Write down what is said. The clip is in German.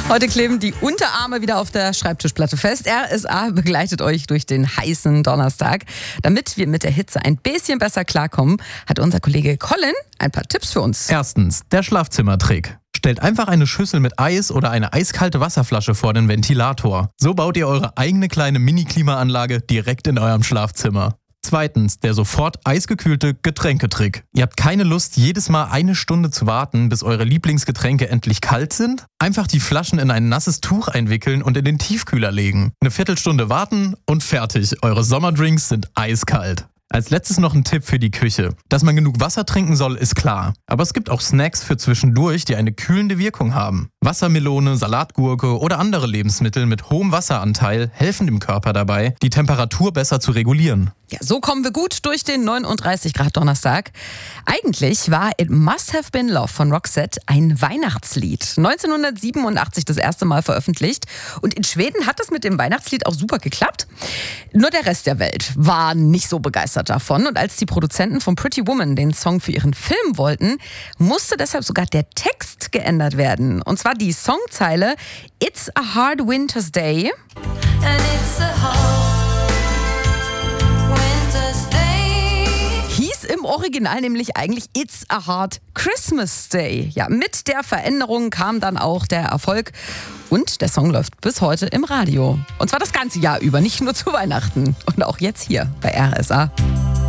Heute kleben die Unterarme wieder auf der Schreibtischplatte fest. RSA begleitet euch durch den heißen Donnerstag. Damit wir mit der Hitze ein bisschen besser klarkommen, hat unser Kollege Colin ein paar Tipps für uns. Erstens, der Schlafzimmertrick. Stellt einfach eine Schüssel mit Eis oder eine eiskalte Wasserflasche vor den Ventilator. So baut ihr eure eigene kleine Mini-Klimaanlage direkt in eurem Schlafzimmer. Zweitens, der sofort eisgekühlte Getränketrick. Ihr habt keine Lust, jedes Mal eine Stunde zu warten, bis eure Lieblingsgetränke endlich kalt sind? Einfach die Flaschen in ein nasses Tuch einwickeln und in den Tiefkühler legen. Eine Viertelstunde warten und fertig. Eure Sommerdrinks sind eiskalt. Als letztes noch ein Tipp für die Küche. Dass man genug Wasser trinken soll, ist klar. Aber es gibt auch Snacks für zwischendurch, die eine kühlende Wirkung haben. Wassermelone, Salatgurke oder andere Lebensmittel mit hohem Wasseranteil helfen dem Körper dabei, die Temperatur besser zu regulieren. Ja, so kommen wir gut durch den 39 Grad Donnerstag. Eigentlich war It Must Have Been Love von Roxette ein Weihnachtslied. 1987 das erste Mal veröffentlicht. Und in Schweden hat es mit dem Weihnachtslied auch super geklappt. Nur der Rest der Welt war nicht so begeistert davon. Und als die Produzenten von Pretty Woman den Song für ihren Film wollten, musste deshalb sogar der Text geändert werden. Und zwar die Songzeile It's a hard winter's day. And it's a hard winter's day. Hieß im Original nämlich eigentlich It's a hard Christmas day. Ja, mit der Veränderung kam dann auch der Erfolg. Und der Song läuft bis heute im Radio. Und zwar das ganze Jahr über, nicht nur zu Weihnachten. Und auch jetzt hier bei RSA.